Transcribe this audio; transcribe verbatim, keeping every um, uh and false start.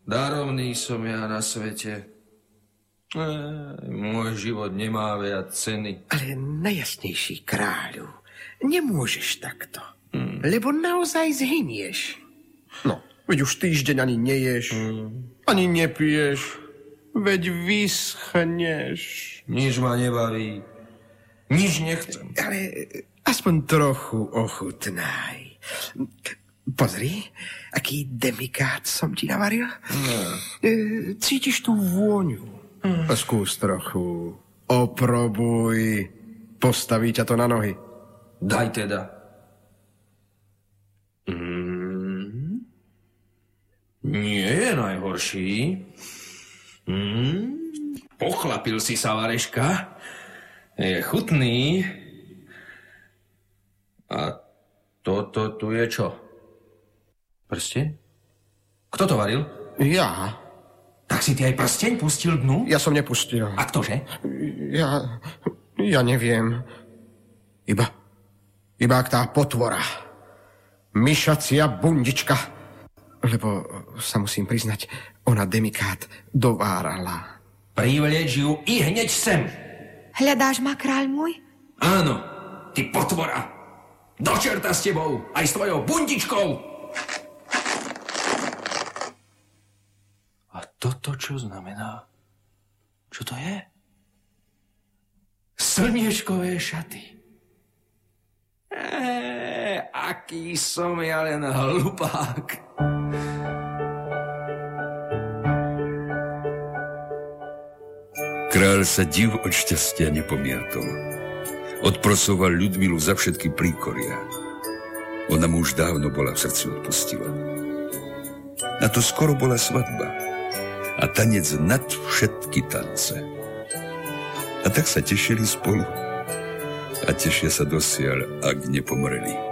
Darovný som ja na svete. E, môj život nemá viac ceny. Ale najjasnejší kráľu, nemôžeš takto. Hmm. Lebo naozaj zhynieš. No, veď už týždeň ani neješ, hmm. ani nepiješ. Veď vyschneš. Nič ma nebaví. Nič nechcem. Ale aspoň trochu ochutnaj. Pozri, aký demikát som ti navaril. No. E, cítiš tú vôňu. Hmm. Skús trochu. Oprobuj. Postaví ťa to na nohy. Daj teda. Mm. Nie je najhorší. Mm. Pochlapil si sa, Vareška. Je chutný. A toto tu je čo? Prsteň? Kto to varil? Ja. Tak si ty aj prsteň pustil dnu? Ja som nepustil. A ktože? Ja... Ja neviem. Iba... Iba ak tá potvora. Myšacia bundička. Lebo sa musím priznať, ona demikát dovárala. Privleč ju i hneď sem. Hľadáš ma, kráľ môj? Áno, ty potvora. Do čerta s tebou, aj s tvojou bundičkou. A toto čo znamená? Čo to je? Slniečkové šaty. Eee, aký som ja len hlupák. Kráľ sa div od šťastia nepomiatol. Odprosoval Ľudmilu za všetky príkoria. Ona mu už dávno bola v srdci odpustila. Na to skoro bola svadba a tanec nad všetky tance. A tak sa tešili spolu a tešia sa dosiaľ, ak nepomreli.